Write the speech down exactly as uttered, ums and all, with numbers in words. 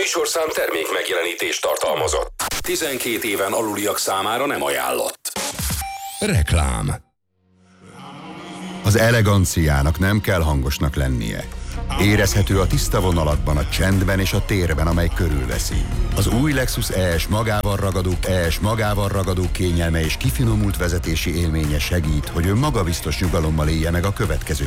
műsorszám termék megjelenítést tartalmazott. tizenkét éven aluliak számára nem ajánlott. Reklám. Az eleganciának nem kell hangosnak lennie. Érezhető a tiszta vonalakban, a csendben és a térben, amely körülveszi. Az új Lexus E S magával ragadó, E S magával ragadó kényelme és kifinomult vezetési élménye segít, hogy ön magabiztos nyugalommal élje meg a következő